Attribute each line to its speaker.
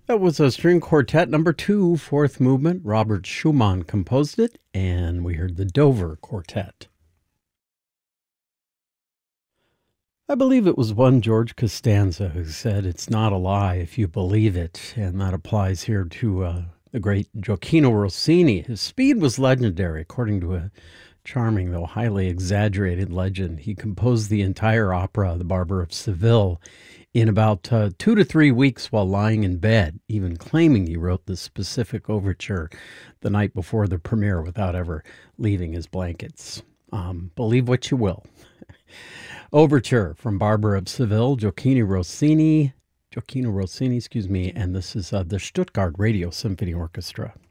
Speaker 1: That was a string quartet number 2, fourth movement. Robert Schumann composed it, and we heard the Dover Quartet. I believe it was one George Costanza who said, "It's not a lie if you believe it," and that applies here to the great Gioacchino Rossini. His speed was legendary, according to a charming, though highly exaggerated legend. He composed the entire opera, The Barber of Seville, in about 2 to 3 weeks while lying in bed, even claiming he wrote the specific overture the night before the premiere without ever leaving his blankets. Believe what you will. Overture from Barber of Seville, Gioacchino Rossini, and this is the Stuttgart Radio Symphony Orchestra.